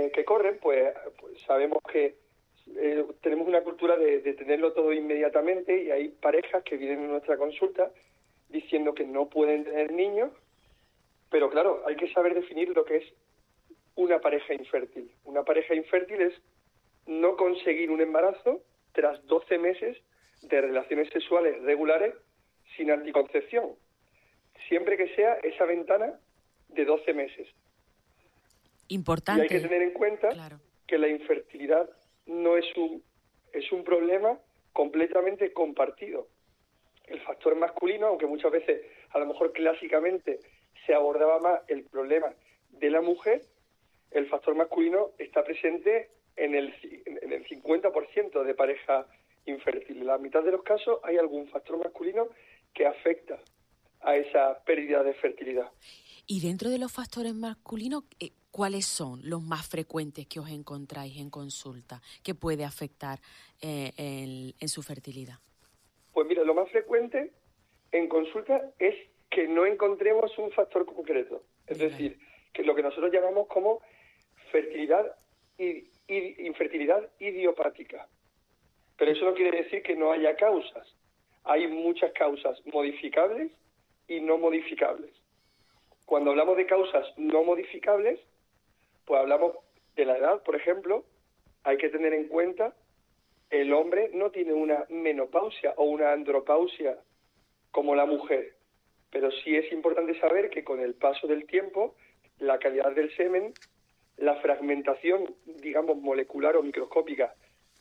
que corren, pues sabemos que tenemos una cultura de tenerlo todo inmediatamente, y hay parejas que vienen a nuestra consulta diciendo que no pueden tener niños, pero claro, hay que saber definir lo que es una pareja infértil. Una pareja infértil es no conseguir un embarazo tras 12 meses de relaciones sexuales regulares sin anticoncepción, siempre que sea esa ventana de 12 meses. Importante. Y hay que tener en cuenta que la infertilidad no es un problema completamente compartido. El factor masculino, aunque muchas veces, a lo mejor clásicamente, se abordaba más el problema de la mujer, el factor masculino está presente en el 50% de pareja infértil. En la mitad de los casos hay algún factor masculino que afecta a esa pérdida de fertilidad. Y dentro de los factores masculinos, ¿cuáles son los más frecuentes que os encontráis en consulta que puede afectar en su fertilidad? Pues mira, lo más frecuente en consulta es que no encontremos un factor concreto. Es decir, que lo que nosotros llamamos como fertilidad y infertilidad idiopática. Pero eso no quiere decir que no haya causas. Hay muchas causas modificables y no modificables. Cuando hablamos de causas no modificables, pues hablamos de la edad, por ejemplo. Hay que tener en cuenta el hombre no tiene una menopausia o una andropausia como la mujer, pero sí es importante saber que con el paso del tiempo, la calidad del semen, la fragmentación, digamos, molecular o microscópica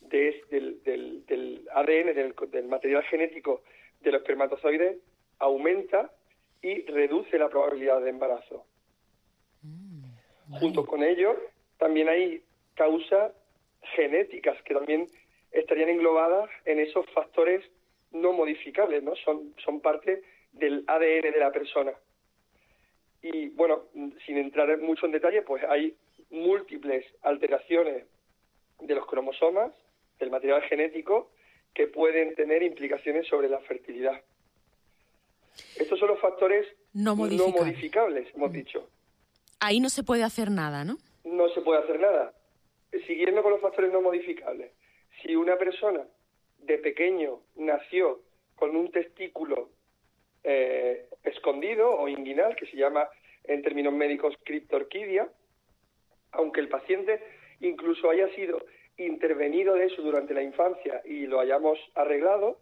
del ADN, del material genético de los espermatozoides, aumenta y reduce la probabilidad de embarazo. Junto con ello, también hay causas genéticas que también estarían englobadas en esos factores no modificables, ¿no? Son parte del ADN de la persona. Y bueno, sin entrar mucho en detalle, pues hay múltiples alteraciones de los cromosomas, del material genético, que pueden tener implicaciones sobre la fertilidad. Estos son los factores no modificables, hemos dicho. Ahí no se puede hacer nada, ¿no? No se puede hacer nada. Siguiendo con los factores no modificables, si una persona de pequeño nació con un testículo escondido o inguinal, que se llama en términos médicos criptorquidia, aunque el paciente incluso haya sido intervenido de eso durante la infancia y lo hayamos arreglado,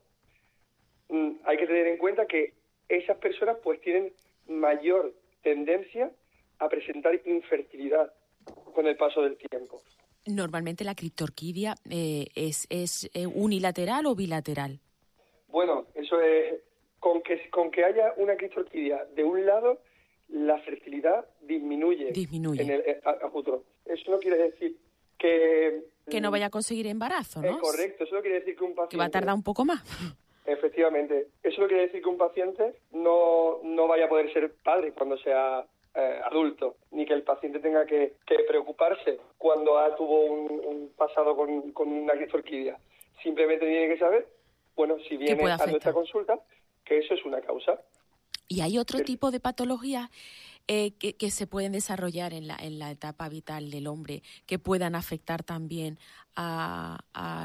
hay que tener en cuenta que esas personas pues tienen mayor tendencia a presentar infertilidad con el paso del tiempo. Normalmente la criptorquidia es unilateral o bilateral. Bueno, eso es con que haya una criptorquidia de un lado, la fertilidad disminuye. En el futuro. Eso no quiere decir que no vaya a conseguir embarazo, ¿no? Correcto, eso no quiere decir que un paciente... Que va a tardar un poco más. Efectivamente. Eso no quiere decir que un paciente no vaya a poder ser padre cuando sea adulto, ni que el paciente tenga que preocuparse cuando tuvo un pasado con una criptorquidia. Simplemente tiene que saber, bueno, si viene a nuestra consulta, que eso es una causa. ¿Y hay otro tipo de patologías que se pueden desarrollar en la etapa vital del hombre que puedan afectar también a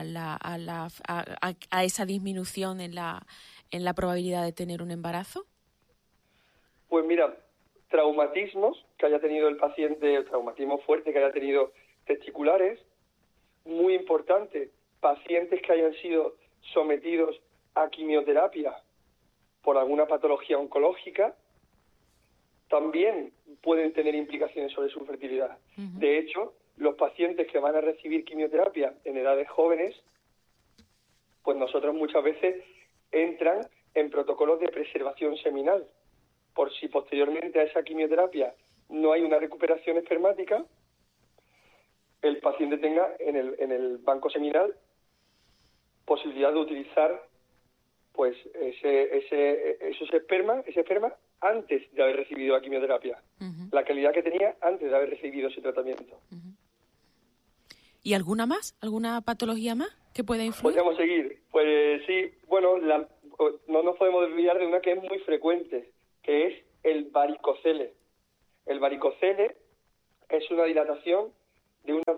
esa disminución en la probabilidad de tener un embarazo? Pues mira, traumatismos que haya tenido el paciente, traumatismo fuerte que haya tenido testiculares, muy importante, pacientes que hayan sido sometidos a quimioterapia por alguna patología oncológica, también pueden tener implicaciones sobre su fertilidad. Uh-huh. De hecho, los pacientes que van a recibir quimioterapia en edades jóvenes, pues nosotros muchas veces entran en protocolos de preservación seminal, por si posteriormente a esa quimioterapia no hay una recuperación espermática, el paciente tenga en el banco seminal posibilidad de utilizar pues ese esperma antes de haber recibido la quimioterapia, uh-huh. La calidad que tenía antes de haber recibido ese tratamiento. Uh-huh. ¿Y alguna más? ¿Alguna patología más que pueda influir? Podríamos seguir. Pues sí, bueno, no nos podemos olvidar de una que es muy frecuente, que es el varicocele. El varicocele es una dilatación de una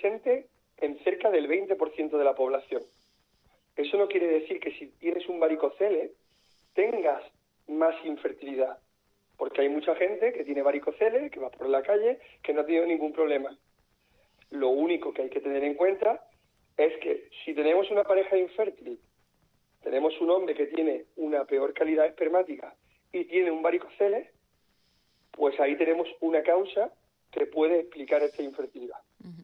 presente en cerca del 20% de la población. Eso no quiere decir que si tienes un varicocele tengas más infertilidad, porque hay mucha gente que tiene varicocele, que va por la calle, que no ha tenido ningún problema. Lo único que hay que tener en cuenta es que si tenemos una pareja infértil, tenemos un hombre que tiene una peor calidad espermática y tiene un varicocele, pues ahí tenemos una causa que puede explicar esta infertilidad.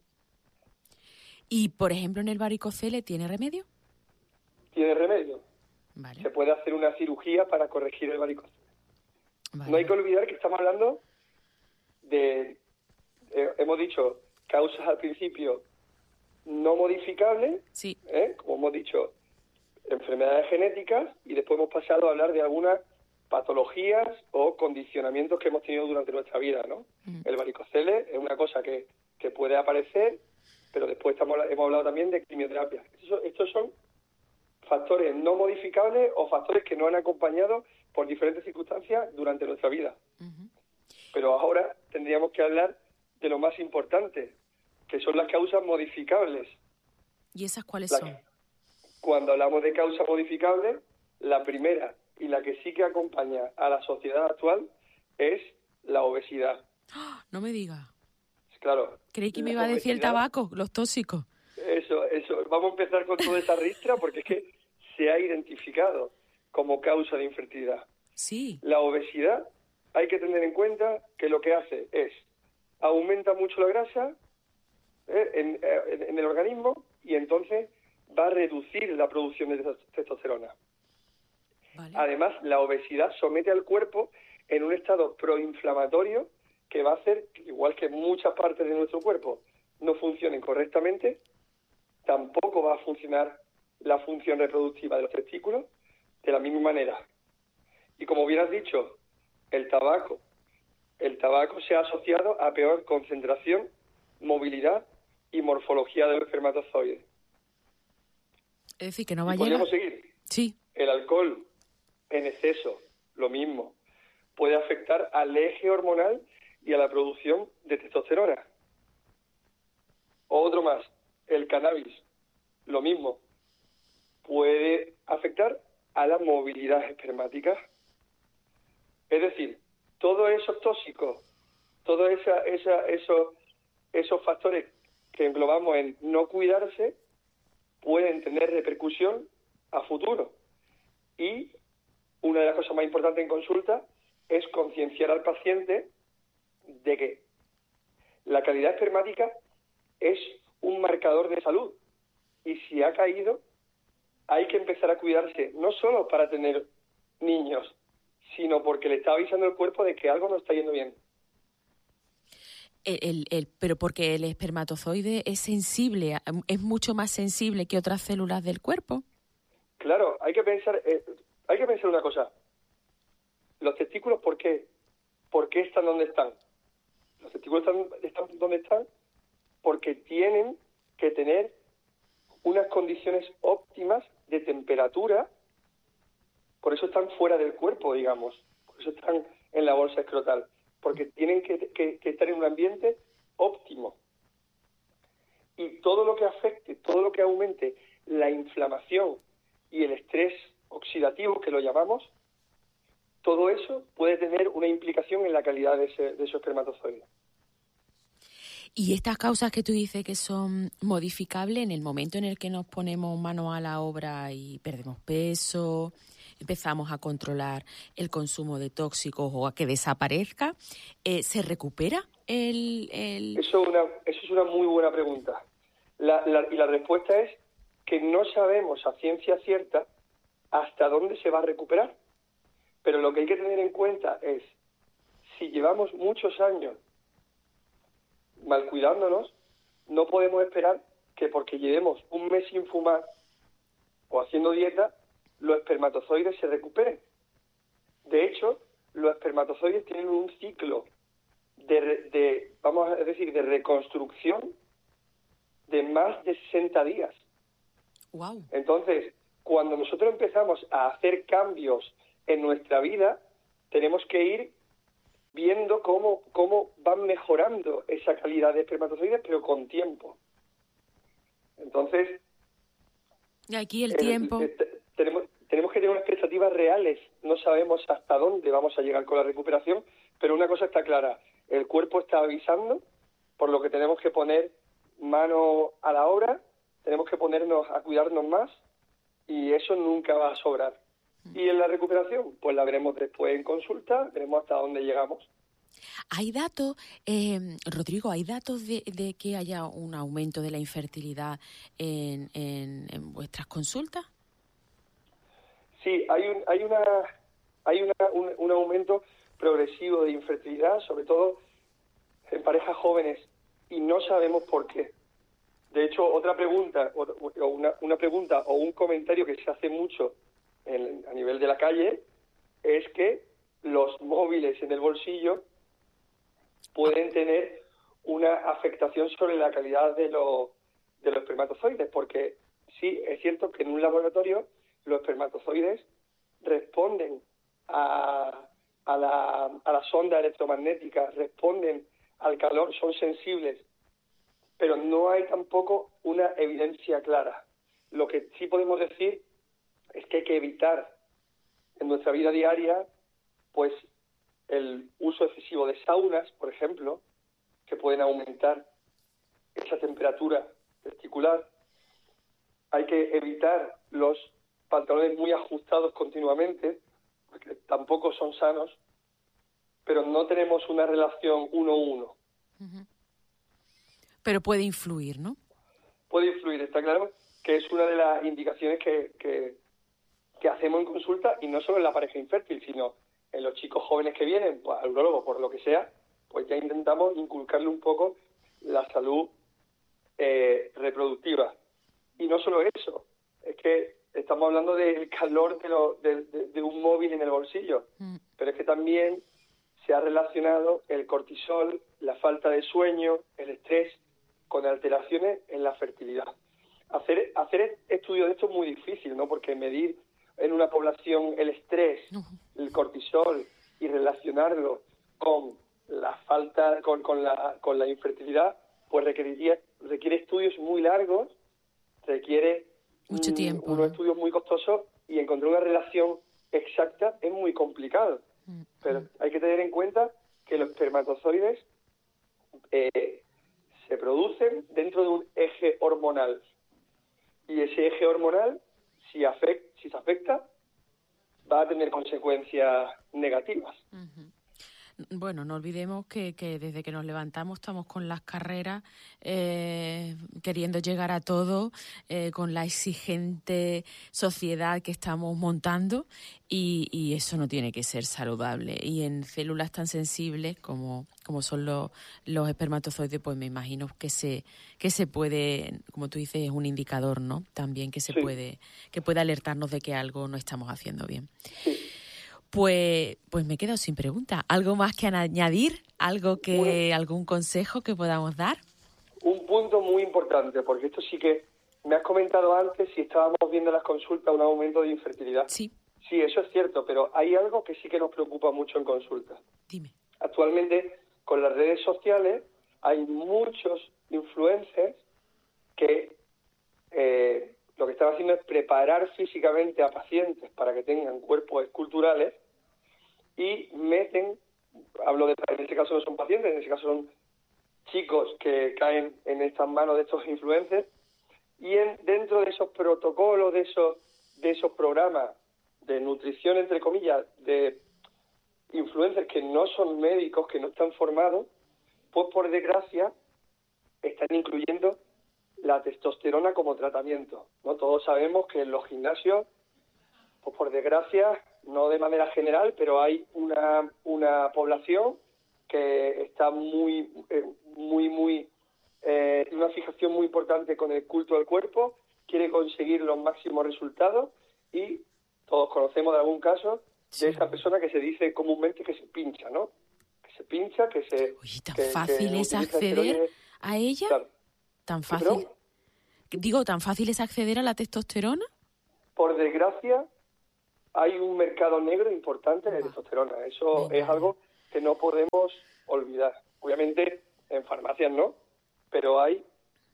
Y, por ejemplo, en el varicocele, ¿tiene remedio? Tiene remedio. Vale. Se puede hacer una cirugía para corregir el varicocele. Vale. No hay que olvidar que estamos hablando de, hemos dicho, causas al principio no modificables, Sí. Como hemos dicho, enfermedades genéticas, y después hemos pasado a hablar de algunas patologías o condicionamientos que hemos tenido durante nuestra vida, ¿no? El varicocele es una cosa que puede aparecer, pero después hemos hablado también de quimioterapia. Estos son factores no modificables o factores que nos han acompañado por diferentes circunstancias durante nuestra vida. Pero ahora tendríamos que hablar de lo más importante, que son las causas modificables. ¿Y esas cuáles son? Cuando hablamos de causas modificables, la primera y la que sí que acompaña a la sociedad actual es la obesidad. No me diga. Claro. Creí que me iba a decir el tabaco, los tóxicos. Eso. Vamos a empezar con toda esa ristra porque es que se ha identificado como causa de infertilidad. Sí. La obesidad, hay que tener en cuenta que lo que hace es aumenta mucho la grasa en el organismo y entonces va a reducir la producción de testosterona. Vale. Además, la obesidad somete al cuerpo en un estado proinflamatorio que va a hacer, igual que muchas partes de nuestro cuerpo no funcionen correctamente, tampoco va a funcionar la función reproductiva de los testículos de la misma manera. Y como bien has dicho, el tabaco se ha asociado a peor concentración, movilidad y morfología del espermatozoide. Es decir, que no va a llegar. ¿Podríamos seguir? Sí. El alcohol en exceso, lo mismo. Puede afectar al eje hormonal y a la producción de testosterona. Otro más, el cannabis, lo mismo. Puede afectar a la movilidad espermática. Es decir, todos esos tóxicos, todos esos factores que englobamos en no cuidarse, pueden tener repercusión a futuro. Y una de las cosas más importantes en consulta es concienciar al paciente de que la calidad espermática es un marcador de salud. Y si ha caído, hay que empezar a cuidarse, no solo para tener niños, sino porque le está avisando el cuerpo de que algo no está yendo bien. Pero porque el espermatozoide es sensible, es mucho más sensible que otras células del cuerpo. Claro, hay que pensar una cosa. Los testículos, ¿por qué están donde están? Los testículos están donde están porque tienen que tener unas condiciones óptimas de temperatura. Por eso están fuera del cuerpo, digamos. Por eso están en la bolsa escrotal. Porque tienen que estar en un ambiente óptimo. Y todo lo que afecte, todo lo que aumente la inflamación y el estrés oxidativo, que lo llamamos, todo eso puede tener una implicación en la calidad de esos espermatozoides. Y estas causas que tú dices que son modificables en el momento en el que nos ponemos mano a la obra y perdemos peso, empezamos a controlar el consumo de tóxicos o a que desaparezca, ¿se recupera Eso es una muy buena pregunta. Y la respuesta es que no sabemos a ciencia cierta hasta dónde se va a recuperar. Pero lo que hay que tener en cuenta es, si llevamos muchos años mal cuidándonos, no podemos esperar que porque llevemos un mes sin fumar o haciendo dieta, los espermatozoides se recuperen. De hecho, los espermatozoides tienen un ciclo de reconstrucción de más de 60 días. Wow. Entonces, cuando nosotros empezamos a hacer cambios en nuestra vida, tenemos que ir viendo cómo van mejorando esa calidad de espermatozoides, pero con tiempo. Entonces, Y aquí el tiempo. tenemos que tener unas expectativas reales. No sabemos hasta dónde vamos a llegar con la recuperación, pero una cosa está clara: el cuerpo está avisando, por lo que tenemos que poner mano a la obra, tenemos que ponernos a cuidarnos más, y eso nunca va a sobrar. Y en la recuperación, pues la veremos después en consulta, veremos hasta dónde llegamos. ¿Hay datos, Rodrigo, hay datos de que haya un aumento de la infertilidad en vuestras consultas? Sí, hay un aumento progresivo de infertilidad, sobre todo en parejas jóvenes, y no sabemos por qué. De hecho, otra pregunta, una pregunta o un comentario que se hace mucho a nivel de la calle es que los móviles en el bolsillo pueden tener una afectación sobre la calidad de los espermatozoides, porque sí, es cierto que en un laboratorio los espermatozoides responden a la sonda electromagnética, responden al calor, son sensibles, pero no hay tampoco una evidencia clara. Lo que sí podemos decir es que hay que evitar en nuestra vida diaria pues el uso excesivo de saunas, por ejemplo, que pueden aumentar esa temperatura testicular. Hay que evitar los pantalones muy ajustados continuamente, porque tampoco son sanos, pero no tenemos una relación 1-1. Uh-huh. Pero puede influir, ¿no? Puede influir, está claro que es una de las indicaciones que hacemos en consulta, y no solo en la pareja infértil, sino en los chicos jóvenes que vienen, pues, al urólogo, por lo que sea, pues ya intentamos inculcarle un poco la salud reproductiva. Y no solo eso, es que estamos hablando del calor de un móvil en el bolsillo, pero es que también se ha relacionado el cortisol, la falta de sueño, el estrés, con alteraciones en la fertilidad. Hacer estudios de esto es muy difícil, ¿no? Porque medir en una población el estrés, el cortisol, y relacionarlo con la falta, con la infertilidad, pues requiere estudios muy largos, requiere mucho tiempo, unos estudios muy costosos, y encontrar una relación exacta es muy complicado. Pero hay que tener en cuenta que los espermatozoides se producen dentro de un eje hormonal, y ese eje hormonal, si se afecta, va a tener consecuencias negativas. Uh-huh. Bueno, no olvidemos que desde que nos levantamos estamos con las carreras, queriendo llegar a todo, con la exigente sociedad que estamos montando, y eso no tiene que ser saludable. Y en células tan sensibles como son los espermatozoides, pues me imagino que se puede, como tú dices, es un indicador, ¿no? También que puede alertarnos de que algo no estamos haciendo bien. Sí. Pues me he quedado sin pregunta. ¿Algo más que añadir? ¿Algún consejo que podamos dar? Un punto muy importante, porque esto sí que me has comentado antes si estábamos viendo en las consultas un aumento de infertilidad. Sí. Sí, eso es cierto, pero hay algo que sí que nos preocupa mucho en consulta. Dime. Actualmente, con las redes sociales, hay muchos influencers que lo que están haciendo es preparar físicamente a pacientes para que tengan cuerpos esculturales, y meten, en este caso no son pacientes, en este caso son chicos que caen en estas manos de estos influencers, y dentro de esos protocolos, de esos programas de nutrición, entre comillas, de influencers que no son médicos, que no están formados, pues por desgracia están incluyendo la testosterona como tratamiento, ¿no? Todos sabemos que en los gimnasios, pues por desgracia, no de manera general, pero hay una población que está muy una fijación muy importante con el culto al cuerpo, quiere conseguir los máximos resultados, y todos conocemos de algún caso de esa persona que se dice comúnmente que se pincha, ¿no? Que se pincha, que se... Oye, ¿tan fácil es acceder a ella? Claro. ¿Tan fácil? Digo, ¿tan fácil es acceder a la testosterona? Por desgracia, hay un mercado negro importante de testosterona. Eso es algo que no podemos olvidar. Obviamente, en farmacias no, pero hay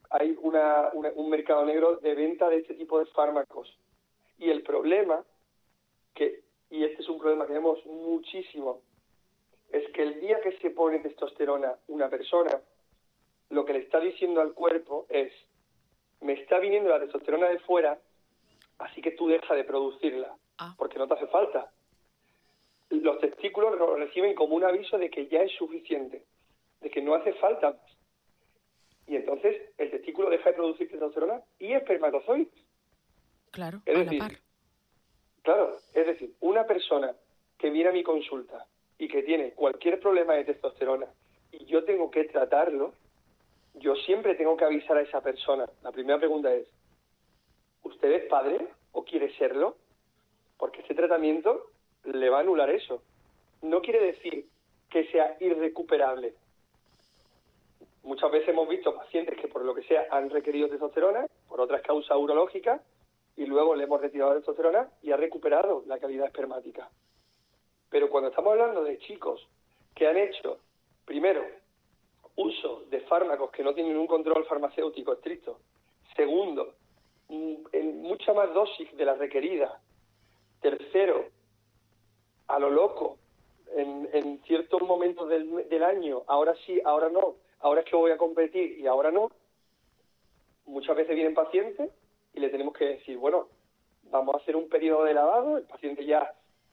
hay un mercado negro de venta de este tipo de fármacos. Y el problema, y este es un problema que vemos muchísimo, es que el día que se pone testosterona una persona, lo que le está diciendo al cuerpo es: me está viniendo la testosterona de fuera, así que tú deja de producirla, porque no te hace falta. Los testículos lo reciben como un aviso de que ya es suficiente, de que no hace falta más. Y entonces el testículo deja de producir testosterona y espermatozoides. Claro, es a decir, la par. Claro, es decir, una persona que viene a mi consulta y que tiene cualquier problema de testosterona y yo tengo que tratarlo, yo siempre tengo que avisar a esa persona. La primera pregunta es: ¿usted es padre o quiere serlo? Porque este tratamiento le va a anular eso. No quiere decir que sea irrecuperable. Muchas veces hemos visto pacientes que por lo que sea han requerido testosterona, por otras causas urológicas, y luego le hemos retirado la testosterona y ha recuperado la calidad espermática. Pero cuando estamos hablando de chicos que han hecho, primero, uso de fármacos que no tienen un control farmacéutico estricto, segundo, en mucha más dosis de la requerida, tercero, a lo loco, en ciertos momentos del año, ahora sí, ahora no, ahora es que voy a competir y ahora no, muchas veces vienen pacientes y le tenemos que decir: bueno, vamos a hacer un periodo de lavado. El paciente ya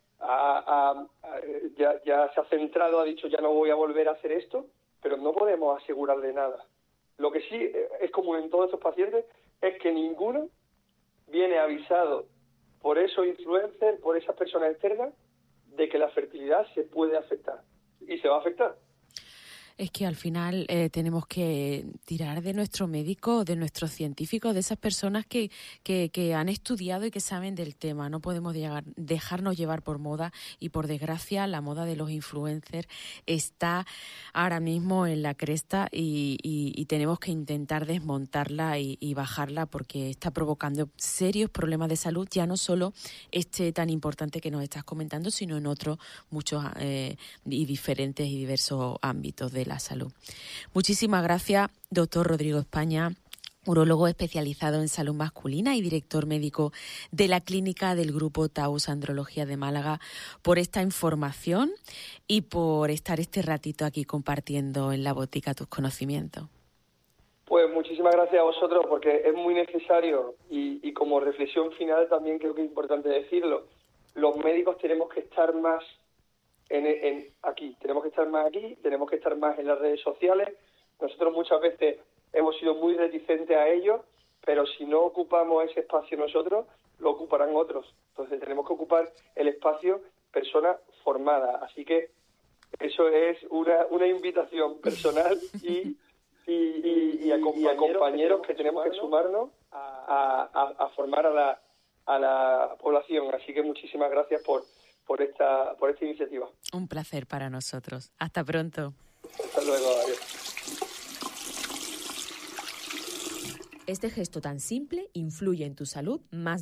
se ha centrado, ha dicho: ya no voy a volver a hacer esto, pero no podemos asegurarle nada. Lo que sí es común en todos estos pacientes es que ninguno viene avisado por esos influencers, por esas personas externas, de que la fertilidad se puede afectar y se va a afectar. Es que al final tenemos que tirar de nuestro médico, de nuestros científicos, de esas personas que han estudiado y que saben del tema. No podemos dejarnos llevar por moda, y por desgracia la moda de los influencers está ahora mismo en la cresta y tenemos que intentar desmontarla y bajarla, porque está provocando serios problemas de salud, ya no solo este tan importante que nos estás comentando, sino en otros muchos y diferentes y diversos ámbitos de la salud. Muchísimas gracias, doctor Rodrigo España, urólogo especializado en salud masculina y director médico de la clínica del Grupo Taus Andrología de Málaga, por esta información y por estar este ratito aquí compartiendo en La Botica tus conocimientos. Pues muchísimas gracias a vosotros, porque es muy necesario y como reflexión final también creo que es importante decirlo. Los médicos tenemos que estar más aquí, tenemos que estar más en las redes sociales. Nosotros muchas veces hemos sido muy reticentes a ello, pero si no ocupamos ese espacio nosotros, lo ocuparán otros. Entonces tenemos que ocupar el espacio personas formadas. Así que eso es una invitación personal y a compañeros que tenemos que sumarnos a formar a la población. Así que muchísimas gracias por esta iniciativa. Un placer para nosotros. Hasta pronto. Hasta luego. Adiós. Este gesto tan simple influye en tu salud más